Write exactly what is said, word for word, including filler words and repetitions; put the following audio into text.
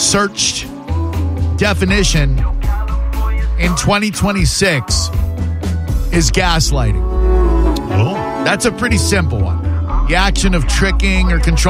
searched definition in twenty twenty-six is gaslighting. Oh. That's a pretty simple one. The action of tricking or controlling